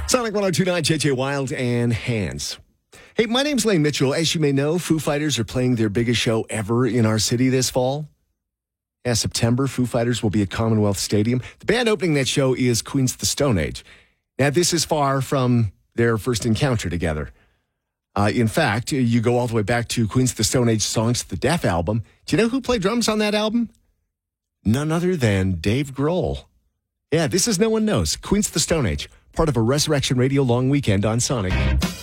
Sonic 102.9, JJ Wild and Hands. Hey, my name's Lane Mitchell. As you may know, Foo Fighters are playing their biggest show ever in our city this fall. Yeah, September, Foo Fighters will be at Commonwealth Stadium. The band opening that show is Queens of the Stone Age. Now, this is far from their first encounter together. In fact, you go all the way back to Queens of the Stone Age Songs to the Deaf album. Do you know who played drums on that album? None other than Dave Grohl. Yeah, this is No One Knows. Queens of the Stone Age, part of a Resurrection Radio long weekend on Sonic.